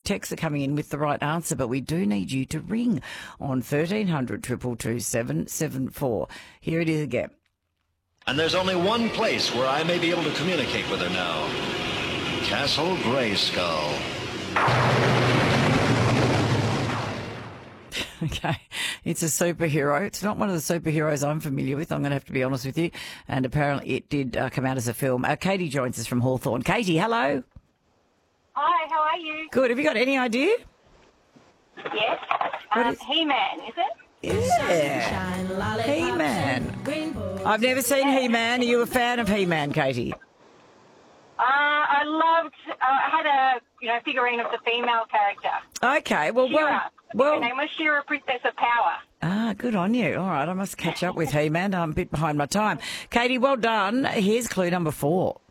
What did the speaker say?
texts are coming in with the right answer, but we do need you to ring on 1300 222 774. Here it is again. And there's only one place where I may be able to communicate with her now. Castle Grayskull. Okay, it's a superhero. It's not one of the superheroes I'm familiar with, I'm going to have to be honest with you. And apparently it did come out as a film. Katie joins us from Hawthorn. Katie, hello. Hi, how are you? Good. Have you got any idea? Yes. He-Man, is it? Yeah. He-Man. I've never seen He-Man. Are you a fan of He-Man, Katie? I loved, I had a, figurine of the female character. Okay, well, She-Ra. well. Her name was She-Ra, Princess of Power. Ah, good on you. All right, I must catch up with He-Man. I'm a bit behind my time. Katie, well done. Here's clue number 4.